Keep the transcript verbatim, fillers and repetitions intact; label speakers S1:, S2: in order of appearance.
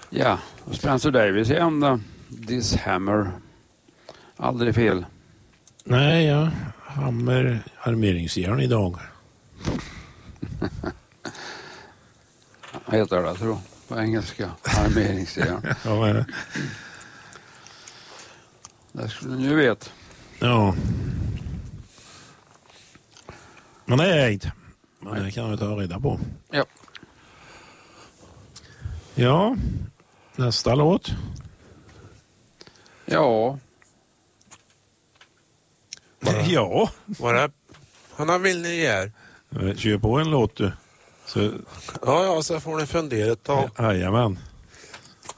S1: Ja, och Spencer Davis igen då. This Hammer. Aldrig fel.
S2: Nej, ja. Hammer armeringsjärn idag.
S1: Vad heter det, tror jag, på engelska? Armeringsjärn.
S2: Ja, vad är det?
S1: Det skulle ni ju veta.
S2: Ja. Men det är inte. Men det kan vi ta reda på.
S1: Ja.
S2: Ja, nästa låt.
S1: Ja.
S3: Bara,
S2: Ja.
S3: bara, han har vill ni gör.
S2: Kör på en låt du. Så,
S3: Ja, ja, så får ni fundera ett tag.
S2: jajamän.